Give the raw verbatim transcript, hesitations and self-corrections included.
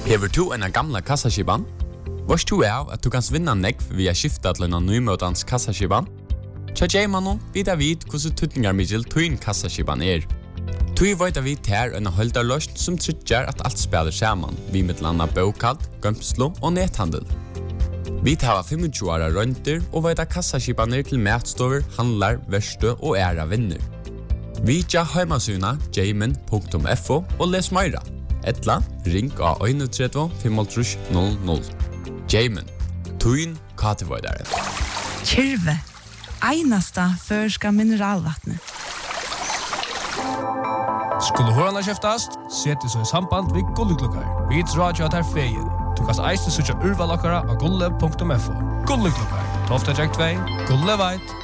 Hever du en gamla kassaskiban? Varst du av at du kan vinna nekv via skifta til en nymøtans kassaskiban? Tja J-mannen vidar vid hvordan tutningar middel tuin kassaskiban er. Tui veit vi ter en holdarløst som tryggjar at alt spelar saman, vi mittlanda bokald, gømslo og nethandel. Vi tar tjúgu åra rønter og veit at kassaskibaner til matstover, handlar, verstø og æra vinner. Vi tja heimasuna jamin punktum f o og les meira. Etla, ring av tre ein fem null null. Jamin, tuin katevoidare. Kyrve, einasta førska mineralvattnet. Skulle hørna kjeftast, seti så i samband vi gulleklukkar. Vi tror at er feien. Du kan eiste søtja urvalakkara av gulle punktum f o. Gulleklukkar, tolv två, gulle veit,